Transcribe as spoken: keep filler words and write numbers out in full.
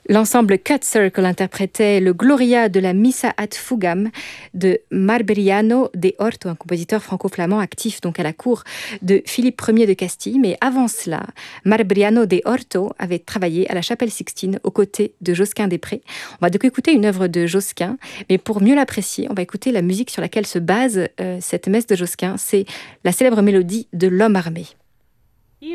L'ensemble Cut Circle interprétait le Gloria de la Missa ad Fugam de Marberiano de Orto, un compositeur franco-flamand actif donc à la cour de Philippe Ier de Castille. Mais avant cela, Marberiano de Orto avait travaillé à la Chapelle Sixtine aux côtés de Josquin des Prés. On va donc écouter une œuvre de Josquin, mais pour mieux l'apprécier, on va écouter la musique sur laquelle se base euh, cette messe de Josquin. C'est la célèbre mélodie de l'Homme armé.